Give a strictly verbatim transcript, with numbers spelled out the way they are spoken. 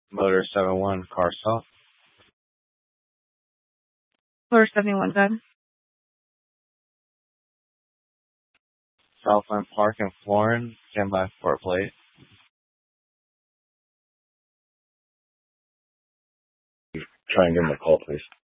Motor seven one, car stop. Motor seventy-one, good. Southland Park in Florence, stand by for a plate. Try and give him a call, please.